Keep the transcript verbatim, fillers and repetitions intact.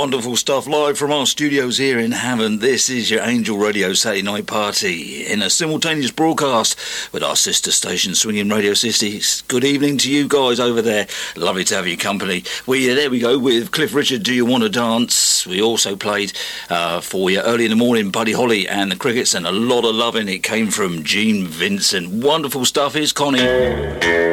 Wonderful stuff live from our studios here in Havant. This is your Angel Radio Saturday Night Party in a simultaneous broadcast with our sister station, Swinging Radio Sisters. Good evening to you guys over there. Lovely to have your company. We There we go with Cliff Richard, Do You Want to Dance? We also played uh, for you early in the morning, Buddy Holly and the Crickets, and a lot of loving. It came from Gene Vincent. Wonderful stuff. Here's Connie.